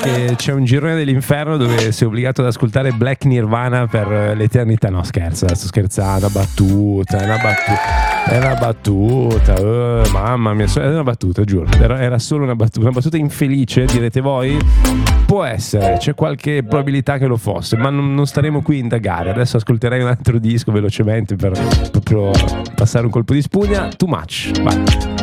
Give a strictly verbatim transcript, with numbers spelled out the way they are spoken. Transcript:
che c'è un girone dell'inferno dove sei obbligato ad ascoltare Black Nirvana per l'eternità. No, scherzo, sto scherzando, una battuta, è una battuta, è una battuta, oh, mamma mia, è una battuta, giuro, era, era solo una battuta, una battuta infelice, direte voi. Può essere, c'è qualche probabilità che lo fosse, ma non, non staremo qui a indagare. Adesso ascolterei un altro disco velocemente per proprio passare un colpo di spugna. Too Much, vai.